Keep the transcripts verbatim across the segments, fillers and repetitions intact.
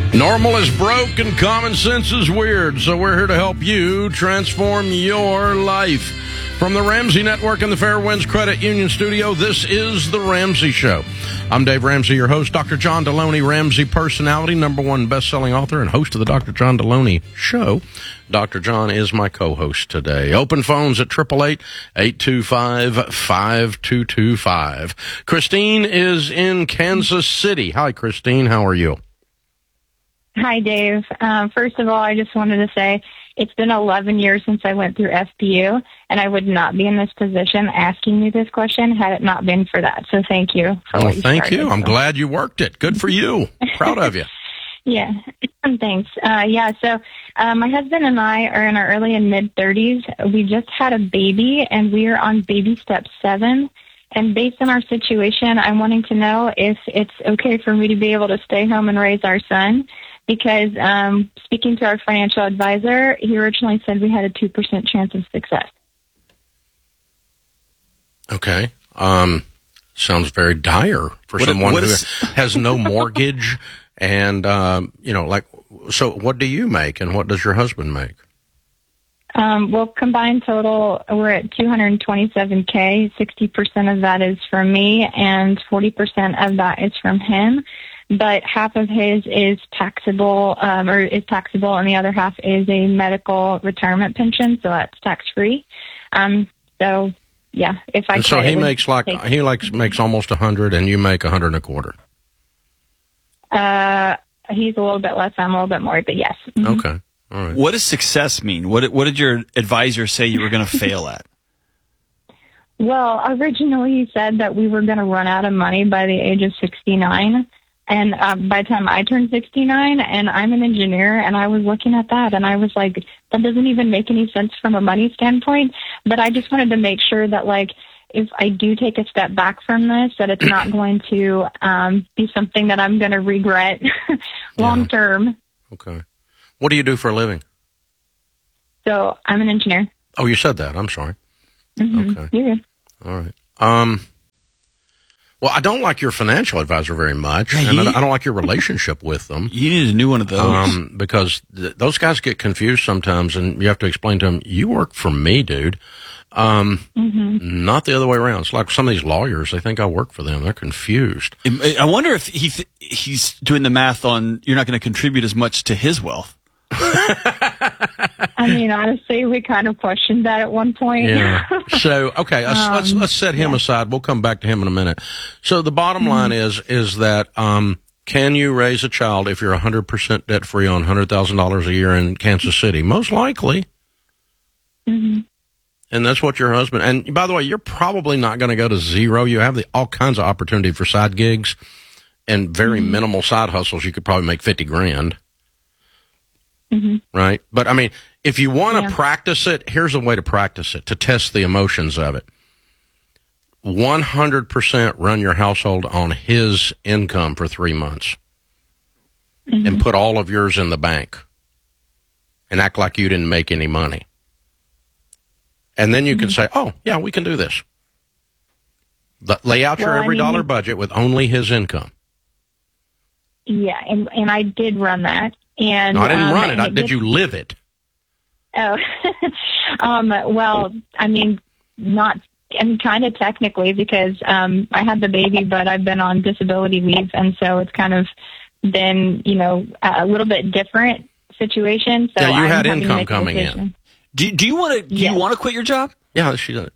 Normal is broke and common sense is weird, so we're here to help you transform your life. From the Ramsey Network and the Fairwinds Credit Union Studio, this is The Ramsey Show. I'm Dave Ramsey, your host. Doctor John Deloney, Ramsey personality, number one best-selling author, and host of the Doctor John Deloney Show. Doctor John is my co-host today. Open phones at eight eight eight, eight two five, five two two five. Christine is in Kansas City. Hi, Christine. How are you? Hi, Dave. Uh, first of all, I just wanted to say it's been eleven years since I went through F B U, and I would not be in this position asking you this question had it not been for that. So thank you. For well, what you thank started, you. I'm so. glad you worked it. Good for you. Proud of you. Yeah. Thanks. Uh, yeah. So uh, my husband and I are in our early and mid thirties. We just had a baby, and we are on baby step seven. And based on our situation, I'm wanting to know if it's okay for me to be able to stay home and raise our son. Because um, speaking to our financial advisor, he originally said we had a two percent chance of success. Okay. Um, sounds very dire for what someone what who is... has no mortgage. And, um, you know, like, so what do you make and what does your husband make? Um, well, combined total, we're at two hundred twenty-seven K. sixty percent of that is from me and forty percent of that is from him. But half of his is taxable, um, or is taxable, and the other half is a medical retirement pension, so that's tax free. Um, so yeah, if I and could, so he makes like take, he likes makes almost a hundred, and you make a hundred and a quarter. Uh, he's a little bit less, I'm a little bit more, but yes. Mm-hmm. Okay, all right. What does success mean? What What did your advisor say you were going to fail at? Well, originally he said that we were going to run out of money by the age of sixty-nine. And uh, by the time I turned sixty-nine, and I'm an engineer, and I was looking at that, and I was like, that doesn't even make any sense from a money standpoint. But I just wanted to make sure that, like, if I do take a step back from this, that it's not going to um, be something that I'm going to regret long term. Okay. What do you do for a living? So I'm an engineer. Oh, you said that. I'm sorry. Mm-hmm. Okay. You're good. All right. Um. Well, I don't like your financial advisor very much, Yeah, and he, I don't like your relationship with them. You need a new one of those. Um, because th- those guys get confused sometimes, and you have to explain to them, you work for me, dude. Um, mm-hmm. Not the other way around. It's like some of these lawyers, they think I work for them. They're confused. I wonder if he th- he's doing the math on you're not going to contribute as much to his wealth. I mean, honestly, we kind of questioned that at one point. Yeah. So, okay, let's, um, let's let's set him yeah. aside. We'll come back to him in a minute. So the bottom mm-hmm. line is is that um, can you raise a child if you're one hundred percent debt free on one hundred thousand dollars a year in Kansas City? Most likely. Mm-hmm. And that's what your husband. And by the way, you're probably not going to go to zero. You have the, all kinds of opportunity for side gigs and very mm-hmm. minimal side hustles. You could probably make fifty grand. Mm-hmm. Right? But, I mean, if you want to yeah. practice it, here's a way to practice it, to test the emotions of it. one hundred percent run your household on his income for three months. Mm-hmm. And put all of yours in the bank. And act like you didn't make any money. And then you mm-hmm. can say, oh, yeah, we can do this. But lay out your well, every I mean, dollar budget with only his income. Yeah, and, and I did run that. And no, I didn't um, run it. I, it did just, you live it? Oh, um, well, I mean, not, I mean, kind of technically because um, I had the baby, but I've been on disability leave, and so it's kind of been, you know, a little bit different situation. So yeah, you I'm had having to income make a coming decision. in. Do Do you want to? Do yes. you want to quit your job? Yeah, she does.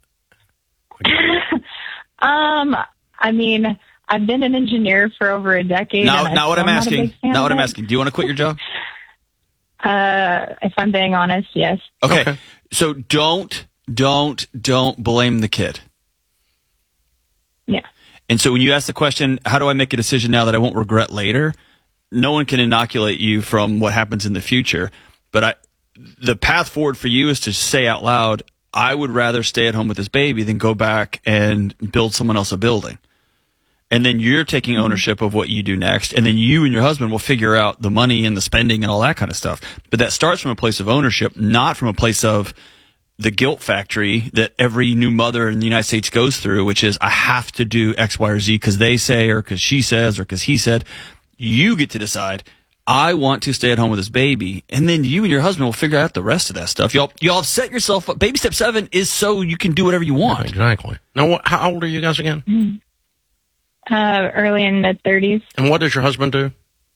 um, I mean. I've been an engineer for over a decade. Now, and now what I'm not asking, now what I'm asking, do you want to quit your job? Uh, if I'm being honest, yes. Okay. okay. So don't, don't, don't blame the kid. Yeah. And so when you ask the question, how do I make a decision now that I won't regret later? No one can inoculate you from what happens in the future. But I, the path forward for you is to say out loud, I would rather stay at home with this baby than go back and build someone else a building. And then you're taking ownership of what you do next. And then you and your husband will figure out the money and the spending and all that kind of stuff. But that starts from a place of ownership, not from a place of the guilt factory that every new mother in the United States goes through, which is I have to do X, Y, or Z because they say or because she says or because he said. You get to decide, I want to stay at home with this baby, and then you and your husband will figure out the rest of that stuff. Y'all, y'all have set yourself up. Baby step seven is so you can do whatever you want. Yeah, exactly. Now, what, how old are you guys again? Uh, early in mid thirties. And what does your husband do?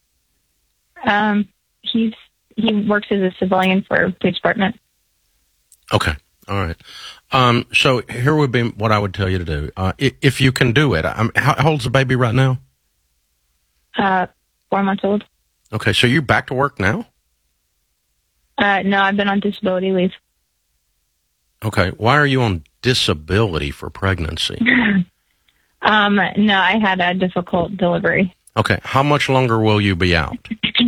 Um, he's he works as a civilian for a police department. Okay. All right. Um, so here would be what I would tell you to do. Uh, if, if you can do it, um, how, how old's the baby right now? Uh, four months old. Okay. So you're back to work now? Uh, no, I've been on disability leave. Okay. Why are you on disability for pregnancy? um, no, I had a difficult delivery. Okay. How much longer will you be out?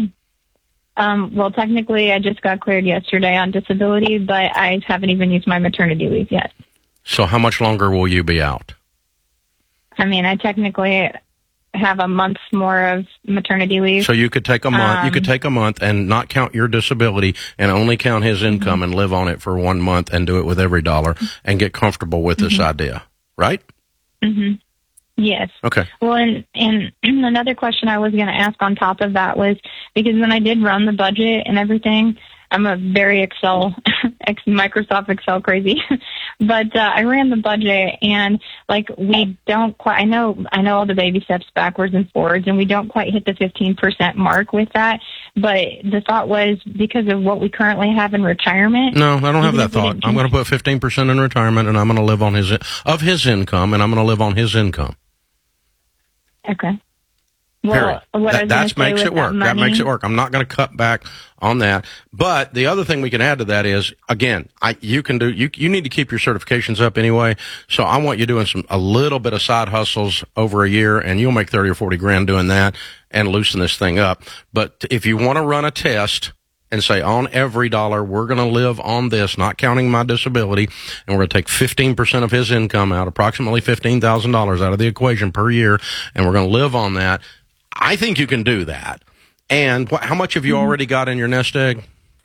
Um, well, technically, I just got cleared yesterday on disability, but I haven't even used my maternity leave yet. So how much longer will you be out? I mean, I technically have a month more of maternity leave. So you could take a month, um, you could take a month and not count your disability and only count his income mm-hmm. and live on it for one month and do it with every dollar and get comfortable with mm-hmm. this idea, right? Mm-hmm. Yes. Okay. Well, and, and another question I was going to ask on top of that was, because when I did run the budget and everything, I'm a very Excel, Microsoft Excel crazy, but uh, I ran the budget and like we don't quite, I know, I know all the baby steps backwards and forwards and we don't quite hit the fifteen percent mark with that. But the thought was because of what we currently have in retirement. No, I don't have that thought. I'm going to put fifteen percent in retirement and I'm going to live on his, of his income and I'm going to live on his income. Okay. Well, what that that's makes it work. That, that makes it work. I'm not going to cut back on that. But the other thing we can add to that is, again, I you can do you you need to keep your certifications up anyway. So I want you doing some a little bit of side hustles over a year, and you'll make thirty or forty grand doing that and loosen this thing up. But if you want to run a test and say on every dollar we're going to live on this, not counting my disability, and we're going to take fifteen percent of his income out, approximately fifteen thousand dollars out of the equation per year, and we're going to live on that. I think you can do that. And wh- how much have you mm-hmm. already got in your nest egg?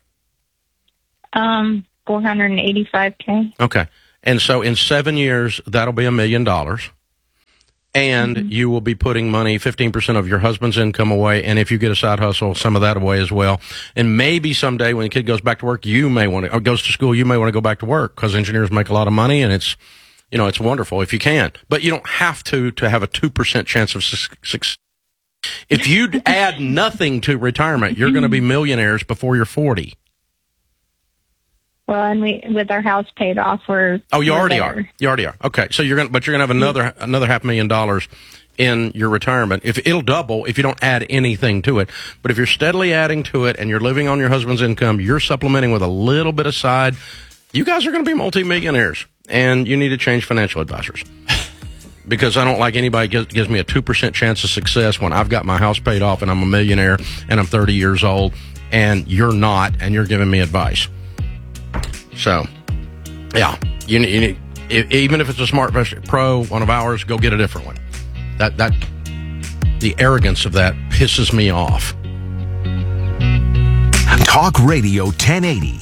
Um, four hundred eighty-five K. Okay. And so in seven years, that'll be a million dollars. And mm-hmm. you will be putting money, fifteen percent of your husband's income away. And if you get a side hustle, some of that away as well. And maybe someday when the kid goes back to work, you may want to, or goes to school, you may want to go back to work because engineers make a lot of money and it's, you know, it's wonderful if you can. But you don't have to, to have a two percent chance of success. If you add nothing to retirement, you're going to be millionaires before you're forty. Well, and we, with our house paid off, we're oh, you we're already there. are. You already are. Okay, so you're going, but you're going to have another another half million dollars in your retirement. If it'll double if you don't add anything to it. But if you're steadily adding to it and you're living on your husband's income, you're supplementing with a little bit of side. You guys are going to be multimillionaires, and you need to change financial advisors. Because I don't like anybody gives, gives me a two percent chance of success when I've got my house paid off and I'm a millionaire and I'm thirty years old and you're not and you're giving me advice. So, yeah, you, you need, if, even if it's a SmartVest Pro, one of ours, go get a different one. That, that, the arrogance of that pisses me off. Talk Radio ten eighty.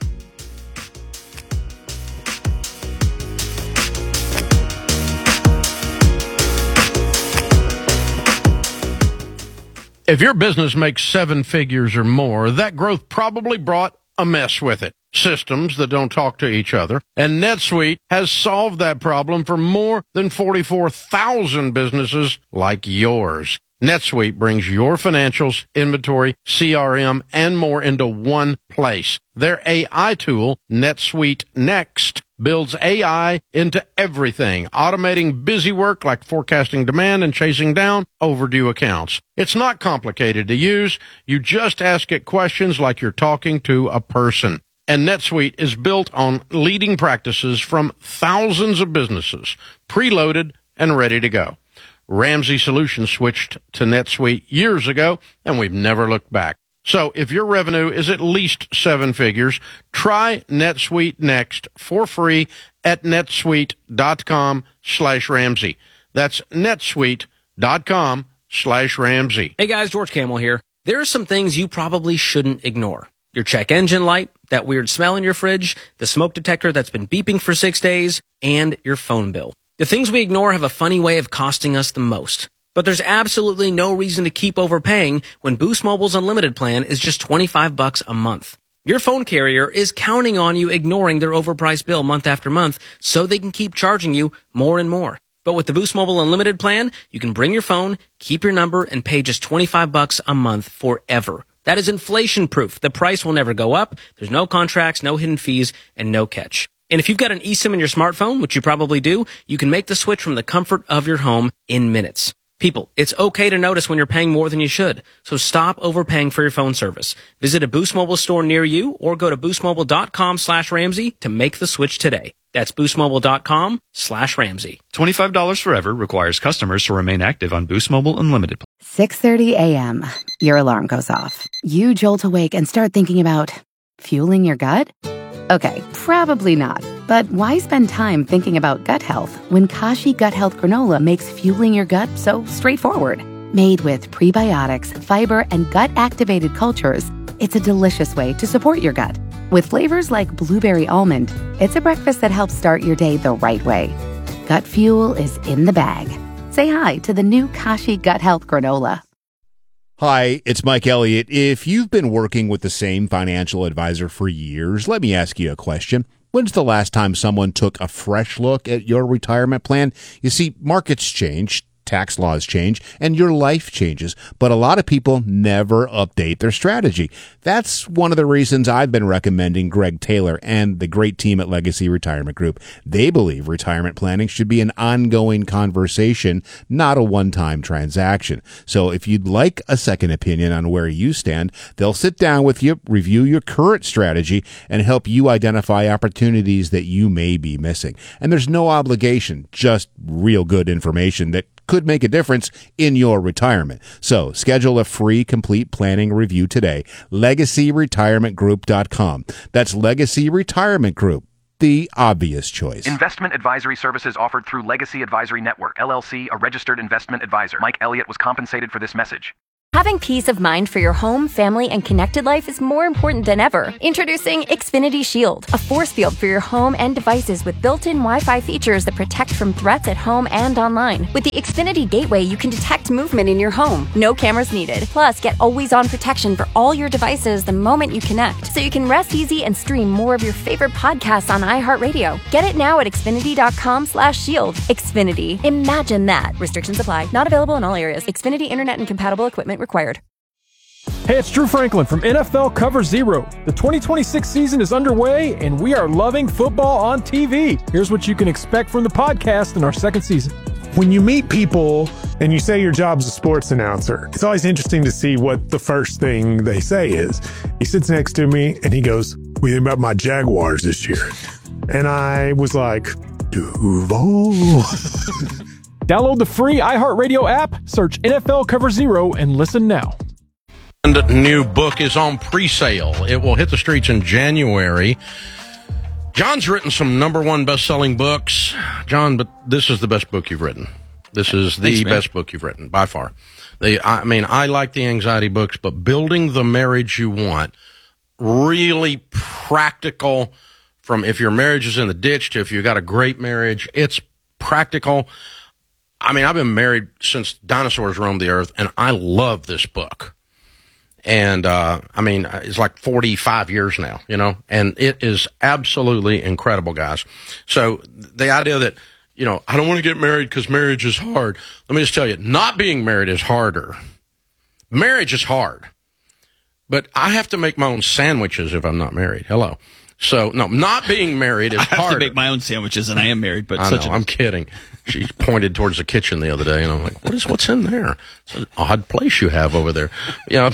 If your business makes seven figures or more, that growth probably brought a mess with it. Systems that don't talk to each other. And NetSuite has solved that problem for more than forty-four thousand businesses like yours. NetSuite brings your financials, inventory, C R M, and more into one place. Their A I tool, NetSuite Next, builds A I into everything, automating busy work like forecasting demand and chasing down overdue accounts. It's not complicated to use. You just ask it questions like you're talking to a person. And NetSuite is built on leading practices from thousands of businesses, preloaded and ready to go. Ramsey Solutions switched to NetSuite years ago, and we've never looked back. So if your revenue is at least seven figures, try NetSuite Next for free at netsuite.com slash Ramsey. That's netsuite.com slash Ramsey. Hey guys, George Camel here. There are some things you probably shouldn't ignore. Your check engine light, that weird smell in your fridge, the smoke detector that's been beeping for six days, and your phone bill. The things we ignore have a funny way of costing us the most. But there's absolutely no reason to keep overpaying when Boost Mobile's unlimited plan is just twenty-five bucks a month. Your phone carrier is counting on you ignoring their overpriced bill month after month so they can keep charging you more and more. But with the Boost Mobile Unlimited plan, you can bring your phone, keep your number, and pay just twenty-five bucks a month forever. That is inflation proof. The price will never go up. There's no contracts, no hidden fees, and no catch. And if you've got an eSIM in your smartphone, which you probably do, you can make the switch from the comfort of your home in minutes. People, it's okay to notice when you're paying more than you should. So stop overpaying for your phone service. Visit a Boost Mobile store near you or go to boostmobile.com slash Ramsey to make the switch today. That's boostmobile.com slash Ramsey. twenty-five dollars forever requires customers to remain active on Boost Mobile Unlimited. six thirty a.m. Your alarm goes off. You jolt awake and start thinking about fueling your gut? Okay, probably not. But why spend time thinking about gut health when Kashi Gut Health Granola makes fueling your gut so straightforward? Made with prebiotics, fiber, and gut-activated cultures, it's a delicious way to support your gut. With flavors like blueberry almond, it's a breakfast that helps start your day the right way. Gut fuel is in the bag. Say hi to the new Kashi Gut Health Granola. Hi, it's Mike Elliott. If you've been working with the same financial advisor for years, let me ask you a question. When's the last time someone took a fresh look at your retirement plan? You see, markets change, tax laws change, and your life changes, but a lot of people never update their strategy. That's one of the reasons I've been recommending Greg Taylor and the great team at Legacy Retirement Group. They believe retirement planning should be an ongoing conversation, not a one-time transaction. So if you'd like a second opinion on where you stand, they'll sit down with you, review your current strategy, and help you identify opportunities that you may be missing. And there's no obligation, just real good information that could make a difference in your retirement. So schedule a free complete planning review today. legacy retirement group dot com. That's Legacy Retirement Group, the obvious choice. Investment advisory services offered through Legacy Advisory Network, L L C, a registered investment advisor. Mike Elliott was compensated for this message. Having peace of mind for your home, family, and connected life is more important than ever. Introducing Xfinity Shield, a force field for your home and devices with built-in Wi-Fi features that protect from threats at home and online. With the Xfinity Gateway, you can detect movement in your home. No cameras needed. Plus, get always-on protection for all your devices the moment you connect, so you can rest easy and stream more of your favorite podcasts on iHeartRadio. Get it now at xfinity.com slash shield. Xfinity. Imagine that. Restrictions apply. Not available in all areas. Xfinity Internet and compatible equipment required. Hey, it's Drew Franklin from N F L Cover Zero. The twenty twenty-six season is underway, and we are loving football on T V. Here's what you can expect from the podcast in our second season. When you meet people and you say your job's a sports announcer, it's always interesting to see what the first thing they say is. He sits next to me, and he goes, "What do you think about my Jaguars this year?" And I was like, Duval. Download the free iHeartRadio app, search N F L Cover Zero, and listen now. And new book is on pre-sale. It will hit the streets in January. John's written some number one best-selling books. John, but this is the best book you've written. This is the Thanks, best book you've written, by far. The, I mean, I like the anxiety books, but Building the Marriage You Want, really practical, from if your marriage is in the ditch to if you got a great marriage. It's practical. I mean, I've been married since dinosaurs roamed the earth, and I love this book. And, uh, I mean, it's like forty-five years now, you know, and it is absolutely incredible, guys. So the idea that, you know, I don't want to get married because marriage is hard. Let me just tell you, not being married is harder. Marriage is hard. But I have to make my own sandwiches if I'm not married. Hello. So, no, not being married is I have harder. to make my own sandwiches, and I am married, but I such know, a... I'm kidding. She pointed towards the kitchen the other day, and I'm like, what is, what's in there? It's an odd place you have over there. Yeah.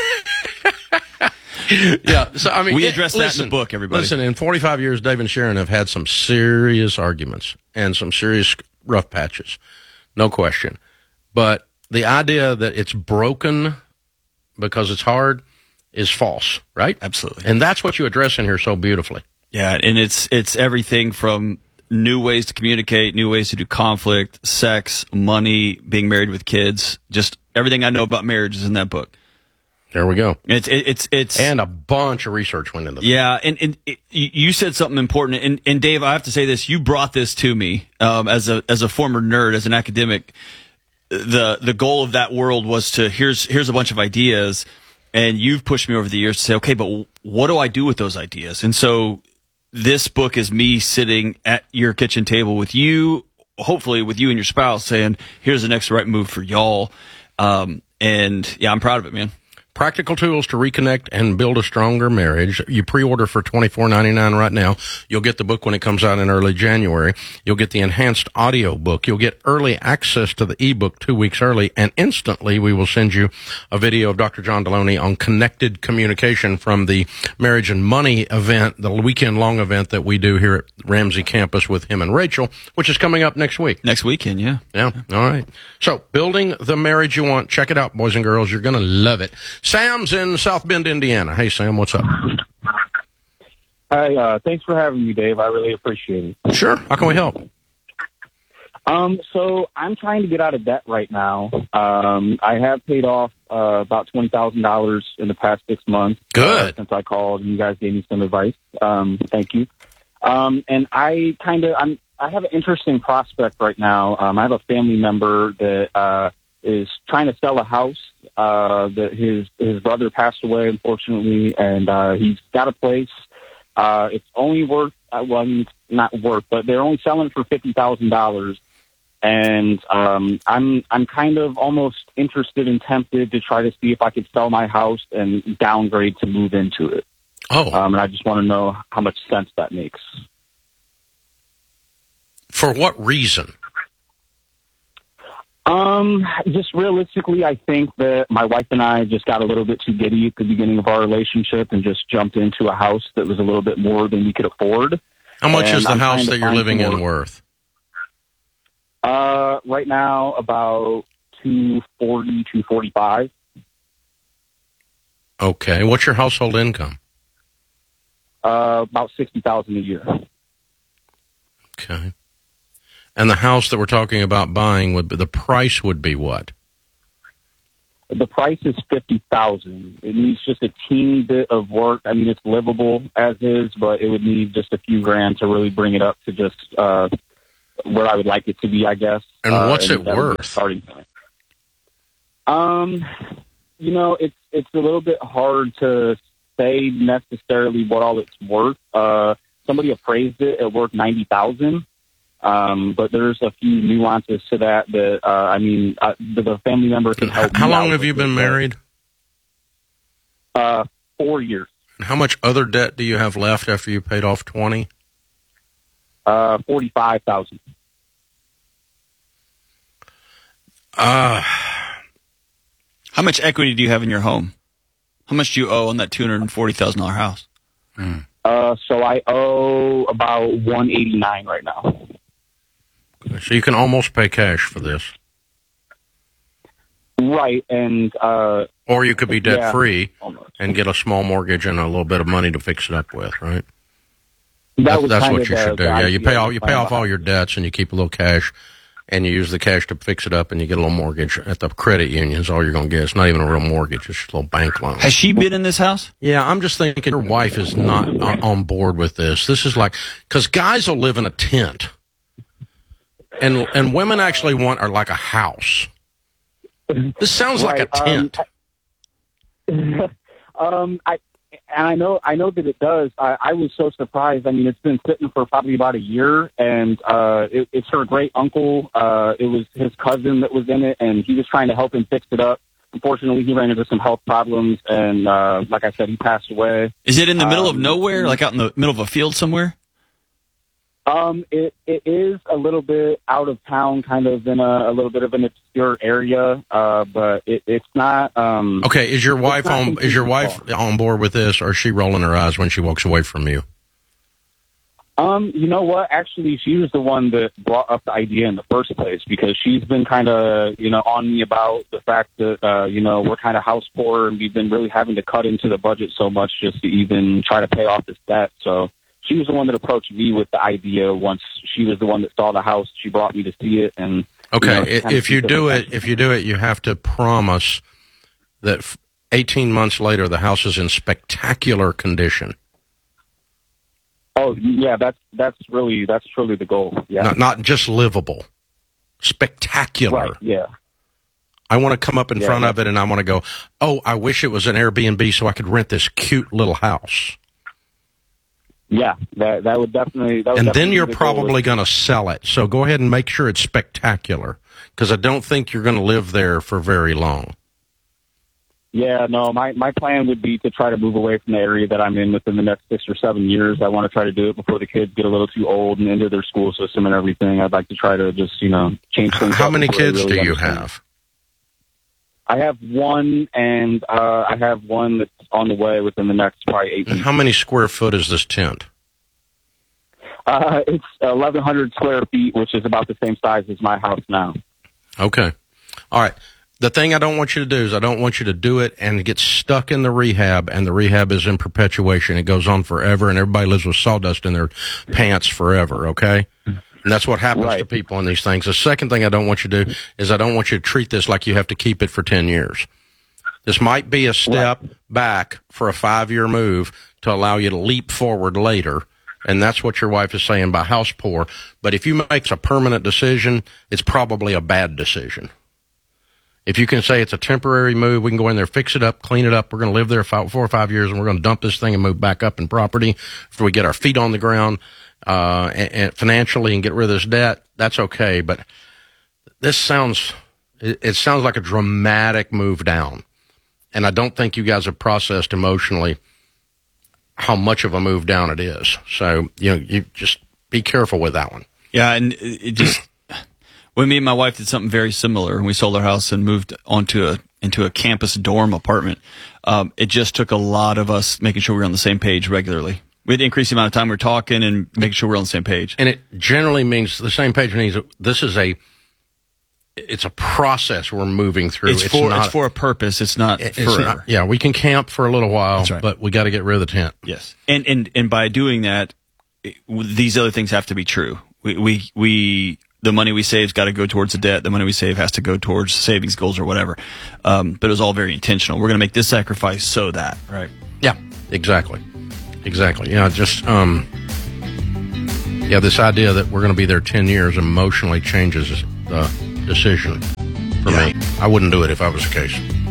Yeah. So, I mean, we it, address that listen, in the book, everybody. Listen, in forty-five years, Dave and Sharon have had some serious arguments and some serious rough patches. No question. But the idea that it's broken because it's hard is false, right? Absolutely. And that's what you address in here so beautifully. Yeah, and it's it's everything from new ways to communicate, new ways to do conflict, sex, money, being married with kids, just everything I know about marriage is in that book. There we go. It's it, it's it's and a bunch of research went into that. Yeah, and and it, you said something important, and and Dave, I have to say this: you brought this to me um, as a as a former nerd, as an academic. the the goal of that world was to here's here's a bunch of ideas, and you've pushed me over the years to say, okay, but what do I do with those ideas? And so this book is me sitting at your kitchen table with you, hopefully with you and your spouse, saying, here's the next right move for y'all. Um, and yeah, I'm proud of it, man. Practical tools to reconnect and build a stronger marriage. You pre-order for twenty-four ninety-nine right now. You'll get the book when it comes out in early January. You'll get the enhanced audio book. You'll get early access to the ebook two weeks early, and instantly we will send you a video of Doctor John Deloney on connected communication from the Marriage and Money event, the weekend-long event that we do here at Ramsey campus with him and Rachel, which is coming up next week. Next weekend, yeah. Yeah, all right. So, building the marriage you want. Check it out, boys and girls. You're going to love it. Sam's in South Bend, Indiana. Hey, Sam, what's up? Hi, uh, thanks for having me, Dave. I really appreciate it. Sure. How can we help? Um, so I'm trying to get out of debt right now. Um, I have paid off uh, about twenty thousand dollars in the past six months. Good. Uh, since I called and you guys gave me some advice. Um, thank you. Um, and I kind of, I'm, I have an interesting prospect right now. Um, I have a family member that uh, is trying to sell a house. Uh, that his his brother passed away, unfortunately, and uh, he's got a place. Uh, it's only worth, uh, well, I mean, it's not worth, but they're only selling it for fifty thousand dollars. And um, I'm I'm kind of almost interested and tempted to try to see if I could sell my house and downgrade to move into it. Oh, um, and I just want to know how much sense that makes. For what reason? Um, just realistically, I think that my wife and I just got a little bit too giddy at the beginning of our relationship and just jumped into a house that was a little bit more than we could afford. How much and is the I'm house trying to that you're find living some in more- worth? Uh, right now, about two forty, two forty-five. Okay. What's your household income? Uh, about sixty thousand a year. Okay. And the house that we're talking about buying, would be, the price would be what? The price is fifty thousand. It needs just a teeny bit of work. I mean, it's livable as is, but it would need just a few grand to really bring it up to just uh, where I would like it to be, I guess. And uh, what's and it that would be a worth? Starting point. Um, you know, it's it's a little bit hard to say necessarily what all it's worth. Uh, somebody appraised it at worth ninety thousand. Um, but there's a few nuances to that that, uh, I mean, uh, the, the family member can help. How me long out have with you been it. married? Uh, four years. And how much other debt do you have left after you paid off twenty? Uh, forty-five thousand. Uh, How much equity do you have in your home? How much do you owe on that two hundred forty thousand dollars house? Hmm. Uh, so I owe about one eighty-nine right now. So you can almost pay cash for this. Right, and uh, Or you could be debt free yeah, and get a small mortgage and a little bit of money to fix it up with, right? That That's, was that's kind what of you the- should do. the Yeah, you idea pay all of you my pay off all life. your debts and you keep a little cash, and you use the cash to fix it up, and you get a little mortgage at the credit union. Is all you're going to get. It's not even a real mortgage; it's just a little bank loan. Has she been in this house? Yeah, I'm just thinking your wife is not on on board with this. This is like, because guys will live in a tent, and and women actually want are like a house. This sounds like a Right, tent. Um, um, I and I know I know that it does. I, I was so surprised. I mean, it's been sitting for probably about a year, and uh, it, it's her great uncle. Uh, it was his cousin that was in it, and he was trying to help him fix it up. Unfortunately, he ran into some health problems, and uh, like I said, he passed away. Is it in the middle of Um, nowhere, like out in the middle of a field somewhere? Um, it it is a little bit out of town, kind of in a, a little bit of an obscure area, uh, but it, it's not. Um, Okay, is your wife not on? Is your wife completely on board with this, or is she rolling her eyes when she walks away from you? Um, you know what? Actually, she was the one that brought up the idea in the first place, because she's been kind of, you know, on me about the fact that, uh, you know, we're kind of house poor and we've been really having to cut into the budget so much just to even try to pay off this debt. So she was the one that approached me with the idea. Once she was the one that saw the house, she brought me to see it. And Okay, you know, i- kind of if you keep do in it, touch. if you do it, you have to promise that f- eighteen months later the house is in spectacular condition. Oh yeah, that's that's really that's truly the goal. Yeah, Not not just livable, spectacular. right. Yeah. I want to come up in Yeah, front of it and I want to go, oh, I wish it was an Airbnb so I could rent this cute little house. Yeah, that that would definitely. That would And definitely then be you're the goal. probably going to sell it. So go ahead and make sure it's spectacular, because I don't think you're going to live there for very long. Yeah, no, my, my plan would be to try to move away from the area that I'm in within the next six or seven years. I want to try to do it before the kids get a little too old and into their school system and everything. I'd like to try to just, you know, change things How up many before they kids really do you understand. have? I have one, and uh, I have one that's on the way within the next probably eight And weeks. how many square foot is this tent? Uh, it's eleven hundred square feet, which is about the same size as my house now. Okay. All right. The thing I don't want you to do is I don't want you to do it and get stuck in the rehab, and the rehab is in perpetuation. It goes on forever, and everybody lives with sawdust in their pants forever, okay? And that's what happens Right. to people in these things. The second thing I don't want you to do is I don't want you to treat this like you have to keep it for ten years. This might be a step Right. back for a five-year move to allow you to leap forward later. And that's what your wife is saying by house poor. But if you make a permanent decision, it's probably a bad decision. If you can say it's a temporary move, we can go in there, fix it up, clean it up. We're going to live there for four or five years, and we're going to dump this thing and move back up in property after we get our feet on the ground uh, and, and financially and get rid of this debt. That's okay. But this sounds, it, it sounds like a dramatic move down. And I don't think you guys have processed emotionally how much of a move down it is. So, you know, you just be careful with that one. Yeah, and it just when me and my wife did something very similar, and we sold our house and moved onto a into a campus dorm apartment. Um, it just took a lot of us making sure we were on the same page regularly. We had to increase the amount of time we we're talking and making sure we're on the same page. And it generally means the same page means this is a it's a process we're moving through. It's, for not, it's for a purpose. It's not it's forever. not- yeah, we can camp for a little while, That's right. but we got to get rid of the tent. Yes, and and and by doing that, it, these other things have to be true. We we we the money we save's got to go towards the debt. The money we save has to go towards savings goals or whatever. Um, but it was all very intentional. We're going to make this sacrifice so that right. Yeah, exactly, exactly. Yeah, just um, yeah, this idea that we're going to be there ten years emotionally changes the decision for Yeah. me. I wouldn't do it if I was the case.